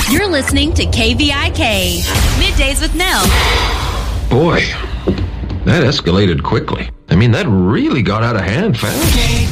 You're listening to KVIK, Middays with Nell. Boy, that escalated quickly. I mean, that really got out of hand fast.